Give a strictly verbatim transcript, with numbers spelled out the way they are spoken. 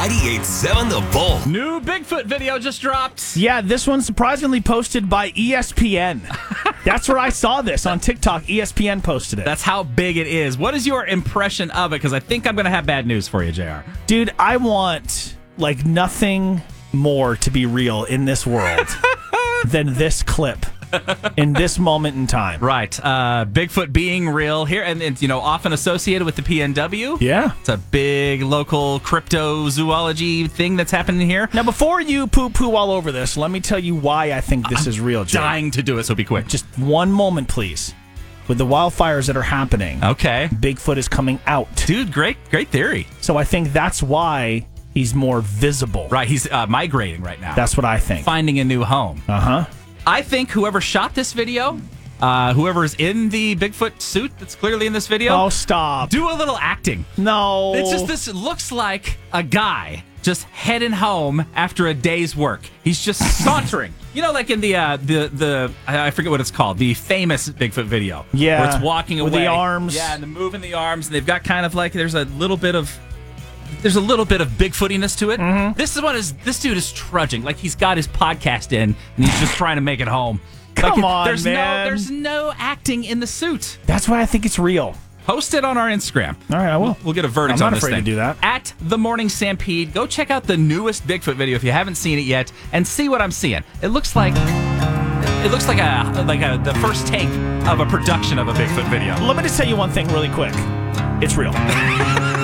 ninety-eight point seven The Bull. New Bigfoot video just dropped. Yeah, this one's surprisingly posted by E S P N. That's where I saw this on TikTok. E S P N posted it. That's how big it is. What is your impression of it? Because I think I'm going to have bad news for you, J R. Dude, I want like nothing more to be real in this world than this clip in this moment in time. Right. Uh, Bigfoot being real here, and it's, you know, often associated with the P N W. Yeah. It's a big local cryptozoology thing that's happening here. Now, before you poo-poo all over this, let me tell you why I think this I'm is real, Jay. Dying to do it, so be quick. Just one moment, please. With the wildfires that are happening, Okay. Bigfoot is coming out. Dude, great, great theory. So I think that's why he's more visible. Right, he's uh, migrating right now. That's what I think. Finding a new home. Uh-huh. I think whoever shot this video, uh, whoever's in the Bigfoot suit that's clearly in this video, Oh, stop. do a little acting. No. It's just this looks like a guy just heading home after a day's work. He's just sauntering. You know, like in the uh, the the I forget what it's called, the famous Bigfoot video. Yeah. Where it's walking away With the arms. Yeah, and the moving the arms, and they've got kind of like there's a little bit of there's a little bit of Bigfootiness to it. Mm-hmm. This is what is this dude is trudging, like he's got his podcast in and he's just trying to make it home. Come like, on, there's man. no there's no acting in the suit. That's why I think it's real. Post it on our Instagram. All right, I will. We'll, we'll get a verdict I'm on not this afraid thing. to do that. At The Morning Stampede, go check out the newest Bigfoot video if you haven't seen it yet, and see what I'm seeing. It looks like it looks like a like a the first take of a production of a Bigfoot video. Let me just tell you one thing really quick. It's real.